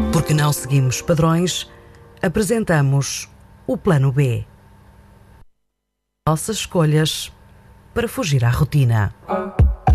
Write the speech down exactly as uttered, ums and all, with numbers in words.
Porque não seguimos padrões, apresentamos o Plano B. Nossas escolhas para fugir à rotina.